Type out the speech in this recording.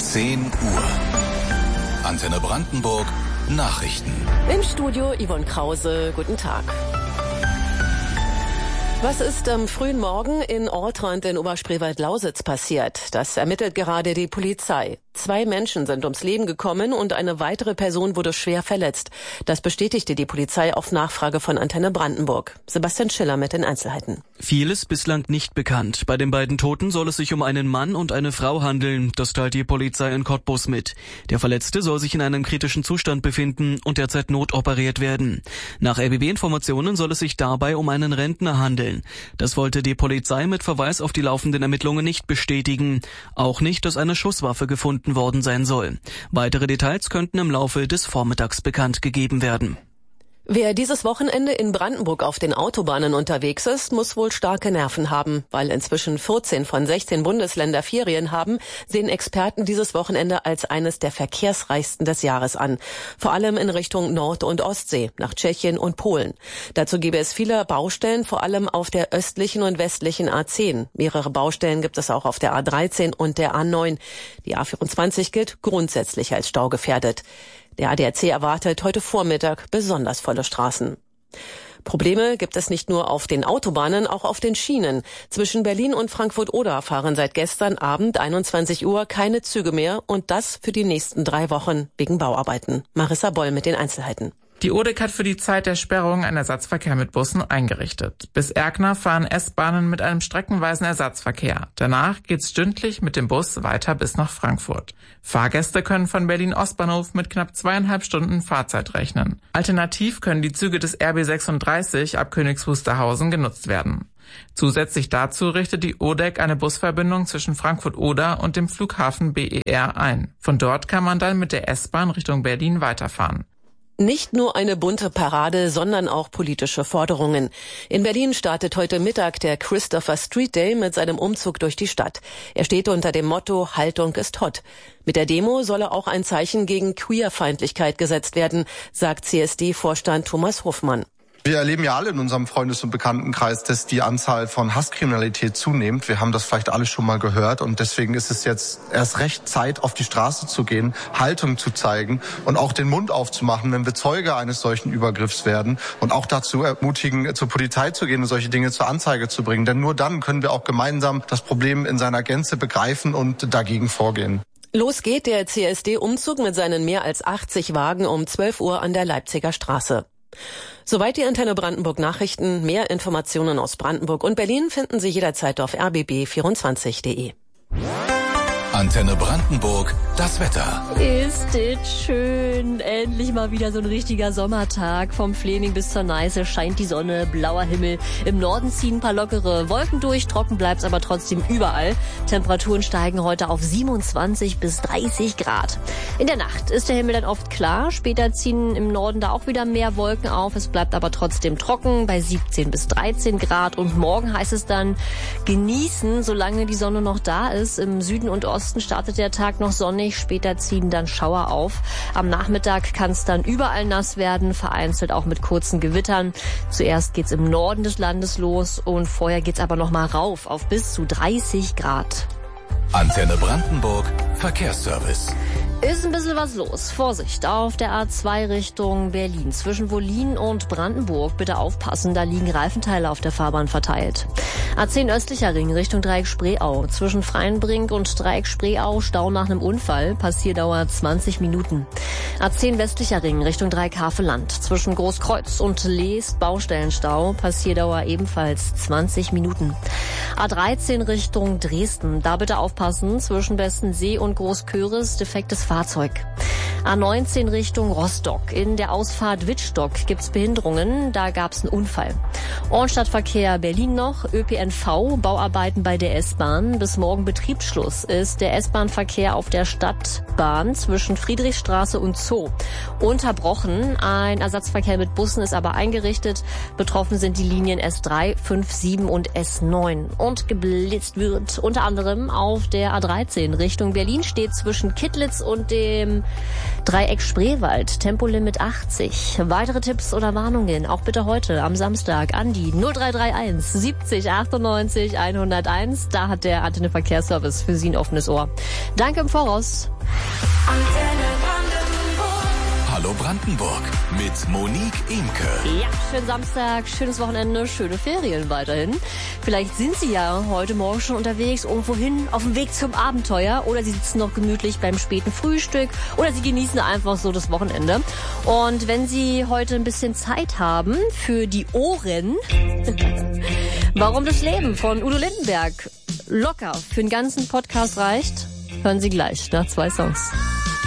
10 Uhr. Antenne Brandenburg Nachrichten. Im Studio Yvonne Krause, guten Tag. Was ist am frühen Morgen in Ortrand in Oberspreewald-Lausitz passiert? Das ermittelt gerade die Polizei. 2 Menschen sind ums Leben gekommen und eine weitere Person wurde schwer verletzt. Das bestätigte die Polizei auf Nachfrage von Antenne Brandenburg. Sebastian Schiller mit den Einzelheiten. Viel ist bislang nicht bekannt. Bei den beiden Toten soll es sich um einen Mann und eine Frau handeln. Das teilt die Polizei in Cottbus mit. Der Verletzte soll sich in einem kritischen Zustand befinden und derzeit notoperiert werden. Nach RBB-Informationen soll es sich dabei um einen Rentner handeln. Das wollte die Polizei mit Verweis auf die laufenden Ermittlungen nicht bestätigen. Auch nicht, dass eine Schusswaffe gefunden worden sein soll. Weitere Details könnten im Laufe des Vormittags bekannt gegeben werden. Wer dieses Wochenende in Brandenburg auf den Autobahnen unterwegs ist, muss wohl starke Nerven haben. Weil inzwischen 14 von 16 Bundesländer Ferien haben, sehen Experten dieses Wochenende als eines der verkehrsreichsten des Jahres an. Vor allem in Richtung Nord- und Ostsee, nach Tschechien und Polen. Dazu gäbe es viele Baustellen, vor allem auf der östlichen und westlichen A10. Mehrere Baustellen gibt es auch auf der A13 und der A9. Die A24 gilt grundsätzlich als staugefährdet. Der ADAC erwartet heute Vormittag besonders volle Straßen. Probleme gibt es nicht nur auf den Autobahnen, auch auf den Schienen. Zwischen Berlin und Frankfurt-Oder fahren seit gestern Abend 21 Uhr keine Züge mehr und das für die nächsten 3 Wochen wegen Bauarbeiten. Marissa Boll mit den Einzelheiten. Die ODEK hat für die Zeit der Sperrung einen Ersatzverkehr mit Bussen eingerichtet. Bis Erkner fahren S-Bahnen mit einem streckenweisen Ersatzverkehr. Danach geht's stündlich mit dem Bus weiter bis nach Frankfurt. Fahrgäste können von Berlin Ostbahnhof mit knapp 2,5 Stunden Fahrzeit rechnen. Alternativ können die Züge des RB 36 ab Königs Wusterhausen genutzt werden. Zusätzlich dazu richtet die ODEK eine Busverbindung zwischen Frankfurt-Oder und dem Flughafen BER ein. Von dort kann man dann mit der S-Bahn Richtung Berlin weiterfahren. Nicht nur eine bunte Parade, sondern auch politische Forderungen. In Berlin startet heute Mittag der Christopher Street Day mit seinem Umzug durch die Stadt. Er steht unter dem Motto Haltung ist hot. Mit der Demo solle auch ein Zeichen gegen Queerfeindlichkeit gesetzt werden, sagt CSD-Vorstand Thomas Hofmann. Wir erleben ja alle in unserem Freundes- und Bekanntenkreis, dass die Anzahl von Hasskriminalität zunimmt. Wir haben das vielleicht alle schon mal gehört und deswegen ist es jetzt erst recht Zeit, auf die Straße zu gehen, Haltung zu zeigen und auch den Mund aufzumachen, wenn wir Zeuge eines solchen Übergriffs werden und auch dazu ermutigen, zur Polizei zu gehen und solche Dinge zur Anzeige zu bringen. Denn nur dann können wir auch gemeinsam das Problem in seiner Gänze begreifen und dagegen vorgehen. Los geht der CSD-Umzug mit seinen mehr als 80 Wagen um 12 Uhr an der Leipziger Straße. Soweit die Antenne Brandenburg Nachrichten. Mehr Informationen aus Brandenburg und Berlin finden Sie jederzeit auf rbb24.de. Antenne Brandenburg, das Wetter. Ist es schön. Endlich mal wieder so ein richtiger Sommertag. Vom Fleming bis zur Neiße scheint die Sonne, blauer Himmel. Im Norden ziehen ein paar lockere Wolken durch, trocken bleibt's aber trotzdem überall. Temperaturen steigen heute auf 27 bis 30 Grad. In der Nacht ist der Himmel dann oft klar. Später ziehen im Norden da auch wieder mehr Wolken auf. Es bleibt aber trotzdem trocken bei 17 bis 13 Grad. Und morgen heißt es dann genießen, solange die Sonne noch da ist. Im Süden und Osten startet der Tag noch sonnig, später ziehen dann Schauer auf. Am Nachmittag kann es dann überall nass werden, vereinzelt auch mit kurzen Gewittern. Zuerst geht's im Norden des Landes los und vorher geht's aber noch mal rauf auf bis zu 30 Grad. Antenne Brandenburg, Verkehrsservice. Ist ein bisschen was los. Vorsicht, auf der A2 Richtung Berlin. Zwischen Wollin und Brandenburg bitte aufpassen, da liegen Reifenteile auf der Fahrbahn verteilt. A10 östlicher Ring Richtung Dreieck Spreeau. Zwischen Freienbrink und Dreieck Spreeau Stau nach einem Unfall. Passierdauer 20 Minuten. A10 westlicher Ring Richtung Dreieck Havelland. Zwischen Großkreuz und Leest Baustellenstau. Passierdauer ebenfalls 20 Minuten. A13 Richtung Dresden. Da bitte aufpassen, zwischen Bestensee und Großköris defektes Fahrzeug. A19 Richtung Rostock. In der Ausfahrt Wittstock gibt's Behinderungen. Da gab's einen Unfall. Ornstadtverkehr Berlin noch. ÖPNV. Bauarbeiten bei der S-Bahn. Bis morgen Betriebsschluss ist der S-Bahn-Verkehr auf der Stadtbahn zwischen Friedrichstraße und Zoo unterbrochen. Ein Ersatzverkehr mit Bussen ist aber eingerichtet. Betroffen sind die Linien S3, 5, 7 und S9. Und geblitzt wird unter anderem auf der A13 Richtung Berlin, steht zwischen Kittlitz und dem Dreieck Spreewald, Tempolimit 80. Weitere Tipps oder Warnungen auch bitte heute am Samstag an die 0331 70 98 101. Da hat der Antenne Verkehrsservice für Sie ein offenes Ohr. Danke im Voraus. Hallo Brandenburg mit Monique Imke. Ja, schönen Samstag, schönes Wochenende, schöne Ferien weiterhin. Vielleicht sind Sie ja heute Morgen schon unterwegs, irgendwohin auf dem Weg zum Abenteuer, oder Sie sitzen noch gemütlich beim späten Frühstück, oder Sie genießen einfach so das Wochenende. Und wenn Sie heute ein bisschen Zeit haben für die Ohren, warum das Leben von Udo Lindenberg locker für den ganzen Podcast reicht, hören Sie gleich nach 2 Songs.